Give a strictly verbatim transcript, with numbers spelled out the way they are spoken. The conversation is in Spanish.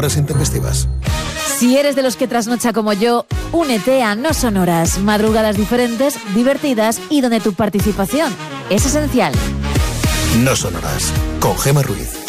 horas intempestivas. Si eres de los que trasnocha como yo, únete a No Sonoras, madrugadas diferentes, divertidas y donde tu participación es esencial. No Sonoras, con Gemma Ruiz.